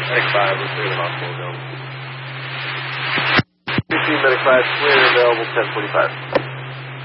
Medic 5, we're clear the hospital zone. 15 Medic 5, clear, available 1045.